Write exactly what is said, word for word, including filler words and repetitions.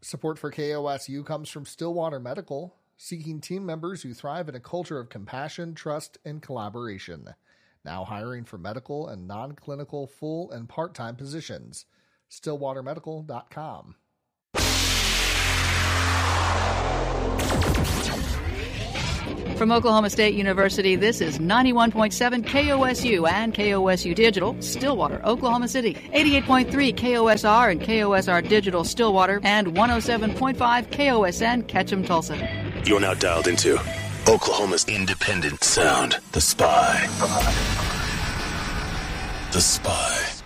Support for K O S U comes from Stillwater Medical, seeking team members who thrive in a culture of compassion, trust, and collaboration. Now hiring for medical and non-clinical full and part-time positions. stillwater medical dot com. From Oklahoma State University, this is ninety-one point seven K O S U and K O S U Digital, Stillwater, Oklahoma City. eighty-eight point three K O S R and K O S R Digital, Stillwater, and one oh seven point five K O S N, Ketchum, Tulsa. You're now dialed into Oklahoma's independent sound, The Spy. The Spy.